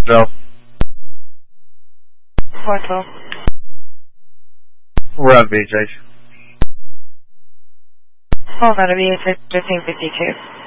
Joe. 412. We're on BJ. Hold on, it'll be 1552.